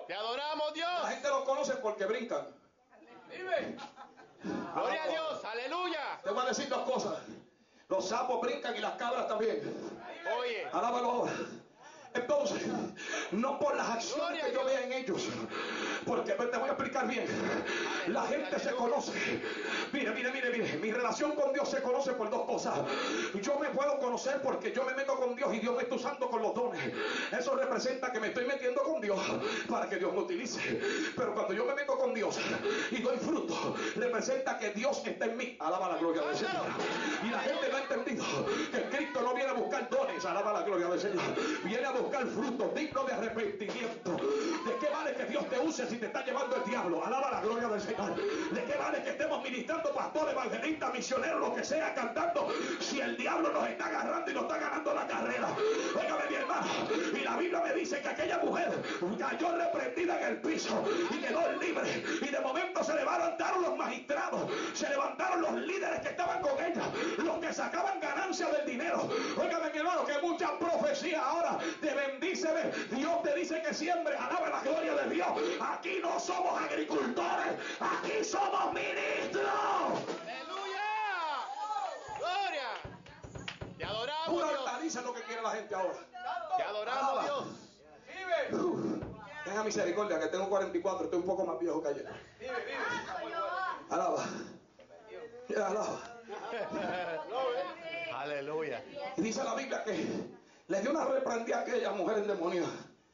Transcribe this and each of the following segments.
Te adoramos, Dios. La gente los conoce porque brincan. Gloria a Dios, aleluya. Te voy a decir dos cosas. Los sapos brincan y las cabras también. Oye, Alábalo ahora. Entonces, no por las acciones que yo vea en ellos, porque te voy a explicar bien. La gente se conoce. Mire, mi relación con Dios se conoce por dos cosas. Yo me puedo conocer porque yo me meto con Dios y Dios me está usando con los dones. Eso representa que me estoy metiendo con Dios para que Dios me utilice. Pero cuando yo me meto con Dios y doy fruto, representa que Dios está en mí. Alaba la gloria del Señor. Y la gente no ha entendido que Cristo no viene a buscar dones. Alaba la gloria del Señor. Viene a buscar frutos dignos de arrepentimiento. ¿De qué vale que Dios te use si te está llevando el diablo? Alaba la gloria del Señor. ¿De qué vale que estemos ministrando, pastor, evangelista, misionero, lo que sea, cantando, si el diablo nos está agarrando y nos está ganando la carrera? Óigame, mi hermano, y la Biblia me dice que aquella mujer cayó reprendida en el piso y quedó libre, y de momento se levantaron los magistrados, se levantaron los líderes que estaban con ella, los que sacaban ganancia del dinero. Óigame, mi hermano, que mucha profecía ahora te bendice. Dios te dice que siempre, alaba la gloria de Dios. Aquí no somos agricultores, aquí somos ministros. aleluya. Gloria. Te adoramos, Pura Dios. hortaliza es lo que quiere la gente ahora. Te adoramos, Dios. Tenga misericordia que tengo 44, estoy un poco más viejo que ayer. Alaba. Alaba. Aleluya. Y dice la Biblia que le dio una reprendida a aquella mujer endemoniada,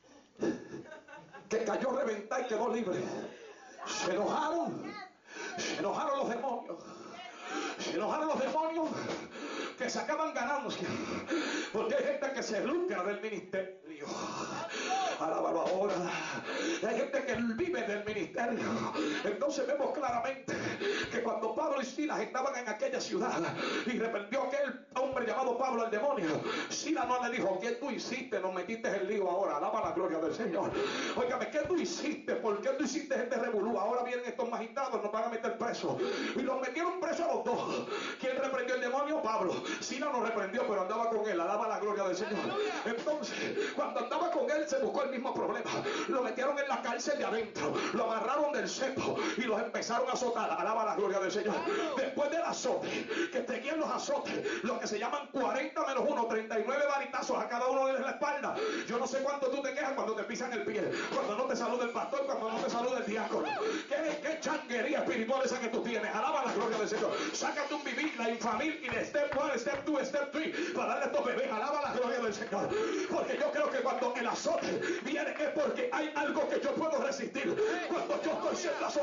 que cayó reventada y quedó libre. Se enojaron los demonios. Se enojaron los demonios que sacaban ganancia, porque hay gente que se lucra del ministerio. Alábalo ahora. Hay gente que vive del ministerio. Entonces vemos claramente que cuando Pablo y Silas estaban en aquella ciudad y reprendió aquel hombre llamado Pablo al demonio, Silas no le dijo: ¿qué tú hiciste? Nos metiste en el lío ahora. Alaba la gloria del Señor. Óigame, ¿qué tú hiciste? ¿Por qué tú hiciste este revolú? Ahora vienen estos magistrados, nos van a meter presos. Y los metieron presos a los dos. ¿Quién reprendió el demonio? Pablo. Silas no reprendió, pero andaba con él. Alaba la gloria del Señor. Entonces, cuando andaba con él, se buscó el mismo problema. Lo metieron en la cárcel de adentro, lo amarraron del cepo y los empezaron a azotar. Alaba la gloria del Señor. Después del azote, que seguían los azotes, lo que se llaman 40 menos 1, 39 varitazos a cada uno de la espalda. Yo no sé cuánto tú te quejas cuando te pisan el pie, cuando no te saluda el pastor, cuando no te saluda el diácono. ¿Qué changuería espiritual esa que tú tienes? Alaba la gloria del Señor. Sácate un vivir, la infamil y de step 1, step 2, step 3 para darle a estos bebés. Alaba la gloria del Señor. Porque yo creo que cuando el azote viene es porque hay algo que yo puedo resistir. Cuando yo estoy siendo azotado,